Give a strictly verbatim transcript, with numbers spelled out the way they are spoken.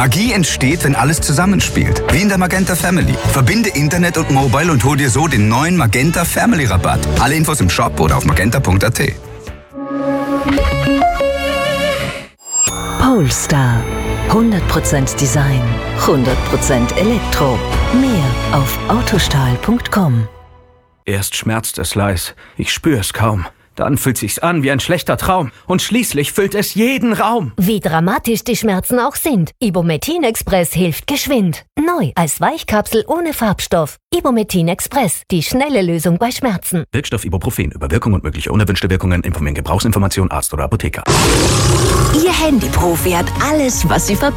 Magie entsteht, wenn alles zusammenspielt. Wie in der Magenta Family. Verbinde Internet und Mobile und hol dir so den neuen Magenta Family Rabatt. Alle Infos im Shop oder auf magenta punkt a t. Polestar. hundert Prozent Design, hundert Prozent Elektro. Mehr auf autostahl punkt com. Erst schmerzt es leis, ich spür es kaum. Dann fühlt sich's an wie ein schlechter Traum. Und schließlich füllt es jeden Raum. Wie dramatisch die Schmerzen auch sind. Ibumetin Express hilft geschwind. Neu als Weichkapsel ohne Farbstoff. Ibumetin Express. Die schnelle Lösung bei Schmerzen. Wirkstoff Ibuprofen. Überwirkung und mögliche unerwünschte Wirkungen informieren Gebrauchsinformation Arzt oder Apotheker. Ihr Handyprofi hat alles, was Sie verbinden.